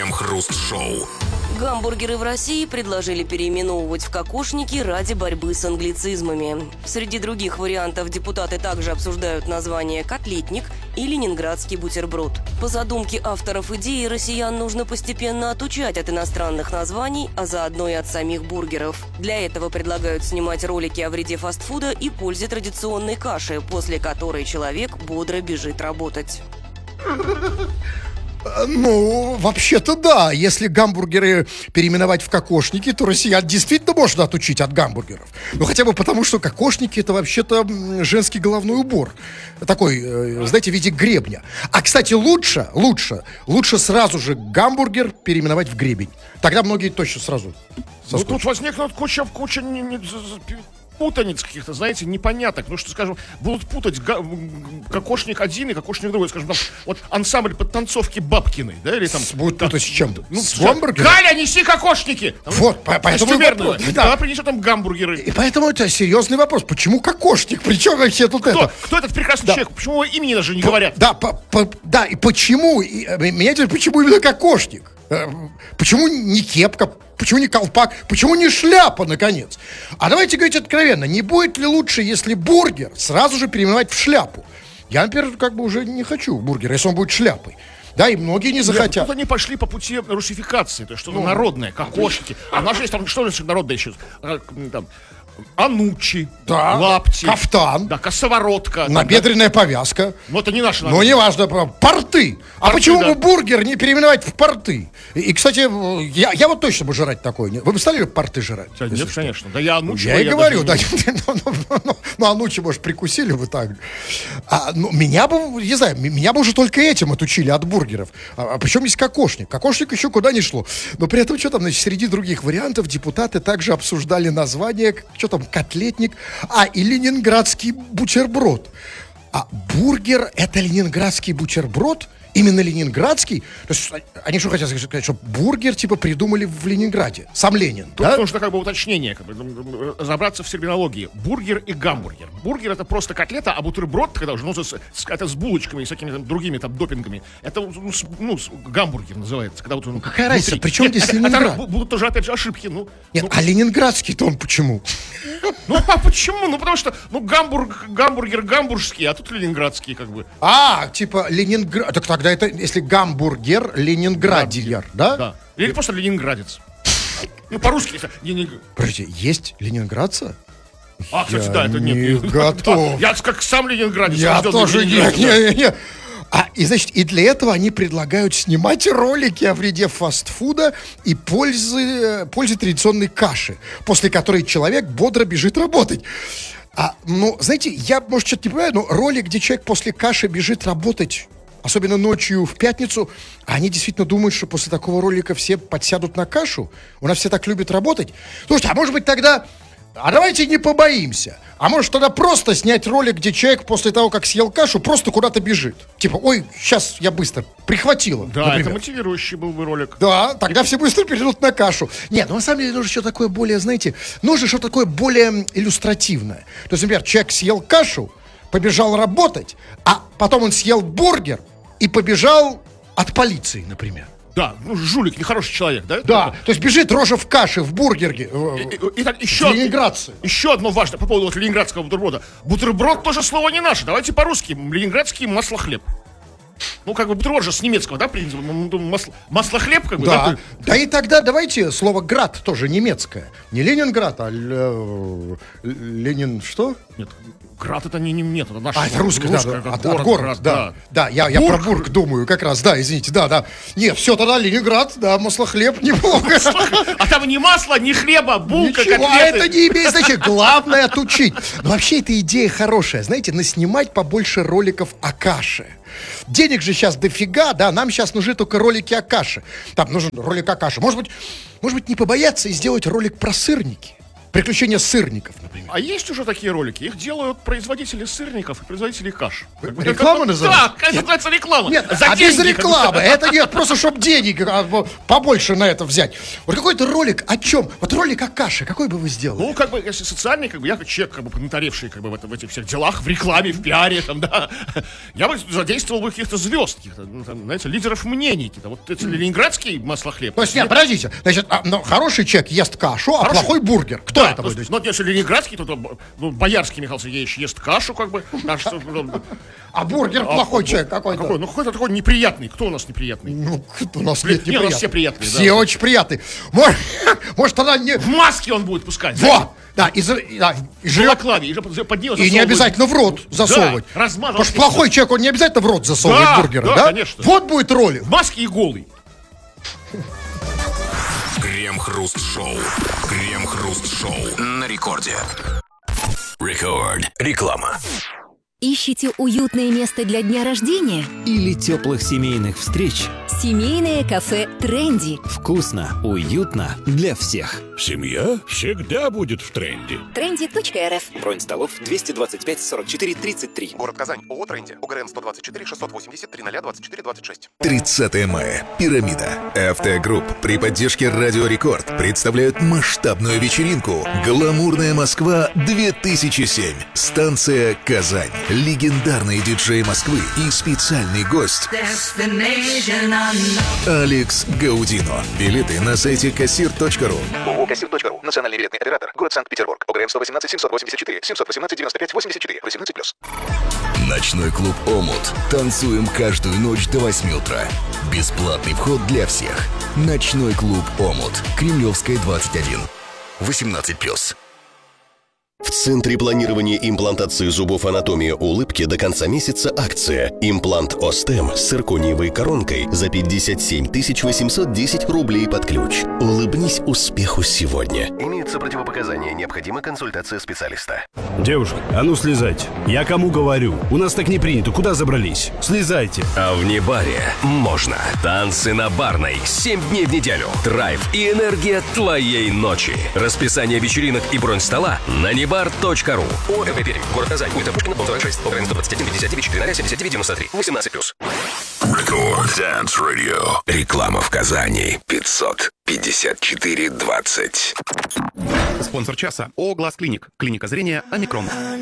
Крем-хруст-шоу. Гамбургеры в России предложили переименовывать в кокошники ради борьбы с англицизмами. Среди других вариантов депутаты также обсуждают название «котлетник» и «ленинградский бутерброд». По задумке авторов идеи, россиян нужно постепенно отучать от иностранных названий, а заодно и от самих бургеров. Для этого предлагают снимать ролики о вреде фастфуда и пользе традиционной каши, после которой человек бодро бежит работать. Ну, вообще-то да. Если гамбургеры переименовать в кокошники, то россиян действительно можно отучить от гамбургеров. Ну, хотя бы потому, что кокошники — это вообще-то женский головной убор. Такой, знаете, в виде гребня. А, кстати, лучше сразу же гамбургер переименовать в гребень. Тогда многие точно сразу соскучат. Ну, тут возникнут куча путаниц каких-то, знаете, непоняток. Ну, что, скажем, будут путать кокошник один и кокошник другой. Скажем, там, вот ансамбль подтанцовки Бабкиной, да, или там... Будут путать с чем? Ну, с гамбургером? Галя, неси кокошники! Вот, поэтому... Да, принесет там гамбургеры. И поэтому это серьезный вопрос. Почему кокошник? Причем вообще тут это? Кто этот прекрасный человек? Почему его имени даже не говорят? Да, и почему? Меня теперь, почему именно кокошник? Почему не кепка? Почему не колпак? Почему не шляпа, наконец? А давайте говорить откровенно. Не будет ли лучше, если бургер сразу же переименовать в шляпу? Я, например, как бы уже не хочу бургера, если он будет шляпой. Да, и многие не захотят. Тут они пошли по пути русификации. То есть что-то народное, кокошники. А наши есть там, что значит народное еще? Там, анучи, да, лапти, кафтан, да, косоворотка, набедренная повязка. Но это не наши. Ну, неважно, порты. А почему бы бургер не переименовать в порты? И, кстати, я вот точно бы жрать такой. Вы бы стали порты жрать? Да, нет, конечно. Да я анучи. Я и говорю, да. Ну, анучи, может, прикусили бы так. Меня бы, не знаю, меня бы уже только этим отучили от бургеров. А причем есть кокошник. Кокошник еще куда не шло. Но при этом, что там, значит, среди других вариантов депутаты также обсуждали название, что там, котлетник, и ленинградский бутерброд. А бургер — это ленинградский бутерброд? Именно ленинградский? То есть они что хотят сказать, что бургер типа придумали в Ленинграде? Сам Ленин, тут да? нужно как бы уточнение, как бы, разобраться в терминологии. Бургер и гамбургер. Бургер — это просто котлета, а бутерброд, когда уже это с булочками и всякими там другими там допингами, это гамбургер называется. Когда вот какая разница? Причем здесь Ленинград? Это будут тоже опять же ошибки. Нет, а ленинградский-то он почему? Ну, а почему? Ну, потому что, гамбургер гамбургский, а тут ленинградский, как бы. Типа Ленинград. Так тогда это, если гамбургер, ленинградиер, да? Да. Или просто ленинградец. Ну, по-русски. Подождите, есть ленинградца? Кстати, да, это нет. Не готов. Я как сам ленинградец. Я тоже не. И, значит, и для этого они предлагают снимать ролики о вреде фастфуда и пользе традиционной каши, после которой человек бодро бежит работать. Знаете, я, может, что-то не понимаю, но ролик, где человек после каши бежит работать, особенно ночью в пятницу, они действительно думают, что после такого ролика все подсядут на кашу? У нас все так любят работать? Слушайте, а может быть тогда... давайте не побоимся. А может тогда просто снять ролик, где человек после того, как съел кашу, просто куда-то бежит. Типа, ой, сейчас я быстро прихватила. Да, например. это мотивирующий был бы ролик. Да, тогда все быстро перейдут на кашу. Нет, на самом деле нужно что-то такое более, знаете, нужно что-то такое более иллюстративное. То есть, например, человек съел кашу, побежал работать, а потом он съел бургер и побежал от полиции, например. Да, жулик, нехороший человек, да? Да, то есть бежит рожа в каше, в бургерге. Итак, еще одно важное по поводу ленинградского бутерброда. Бутерброд тоже слово не наше. Давайте по-русски. Ленинградский маслохлеб. Ну, как бы бутерброд же с немецкого, да, принцип? Маслохлеб, как бы, да? Да, и тогда давайте слово «град» тоже немецкое. Не Ленинград, а Ленин что? Нет, град это нет, это наше. Это русское, да, город, да. Да, я про бург думаю как раз, да, извините, да. Нет, все, тогда Ленинград, да, маслохлеб, неплохо. А там ни масла, ни хлеба, булка, котлеты. А это не имеет значения, главное отучить. Но вообще эта идея хорошая, знаете, наснимать побольше роликов о каше. Денег же сейчас дофига, да, нам сейчас нужны только ролики о каше. Там нужен ролик о каше. Может быть, не побояться и сделать ролик про сырники. Приключения сырников, например. А есть уже такие ролики? Их делают производители сырников и производители каш. Реклама называется? Да, называется реклама. Нет, За без деньги. рекламы. Это нет, просто чтобы денег побольше на это взять. Вот какой-то ролик о чем? Вот ролик о каше, какой бы вы сделали? Ну, как бы, если социальный, как бы, я как человек, как бы, поднаторевший, как бы, в этих всех делах, в рекламе, в пиаре, там, да, я бы задействовал бы каких-то звезд, каких-то, ну, там, знаете, лидеров мнений, какие-то. Вот эти ленинградский маслохлеб. То есть, нет, подождите, значит, хороший человек ест кашу, а плохой бургер. Кто это будет? Ну, если ленинградский, то Боярский Михаил Сергеевич ест кашу, как бы. А бургер плохой человек какой-то. Какой? Ну, какой-то такой неприятный. Кто у нас неприятный? Ну, у нас нет Не, у нас все приятные. Все да. очень приятные. Может, тогда не... В маске он будет пускать. Во! Да, и жрет. И не обязательно в рот засовывать. Да, размазал. Потому что плохой человек, он не обязательно в рот засовывает бургеры, да? Конечно. Вот будет ролик. В маске и голый. Крем-хруст-шоу. Крем-хруст-шоу на рекорде. Рекорд. Реклама. Ищете уютное место для дня рождения? Или теплых семейных встреч? Семейное кафе «Тренди». Вкусно, уютно для всех. Семья всегда будет в тренде. Trendy.rf. Бронь столов 225 44 33. Город Казань. ООО «Тренди». УГРН 124 680 3024 26. 30 мая. Пирамида. Автогрупп при поддержке Радио Рекорд представляют масштабную вечеринку «Гламурная Москва 2007». Станция Казань. Легендарные диджеи Москвы и специальный гость Алекс Гаудино. Билеты на сайте kassir.ru. ООО «Кассир.ру». Национальный билетный оператор. Город Санкт-Петербург. УГРН 118 784 718 95 84 18+. Ночной клуб «Омут». Танцуем каждую ночь до 8 утра. Бесплатный вход для всех. Ночной клуб «Омут». Кремлевская, 21. 18+. В Центре планирования и имплантации зубов «Анатомия улыбки» до конца месяца акция. Имплант Остем с циркониевой коронкой за 57 810 рублей под ключ. Улыбнись успеху сегодня. Имеются противопоказания. Необходима консультация специалиста. Девушка, а ну слезайте. Я кому говорю? У нас так не принято. Куда забрались? Слезайте. А в Небаре можно. Танцы на Барной. 7 дней в неделю. Драйв и энергия твоей ночи. Расписание вечеринок и бронь стола на nebar.ru. ОМП Пермь. Город Казань. Улица Пушкина, дом 46. ОГРН 121 59 4 79 93. 18+. Рекорд Dance Radio. Реклама в Казани. 554 20. Спонсор часа ООО «Глаз Клиник». Клиника зрения «Омикрон».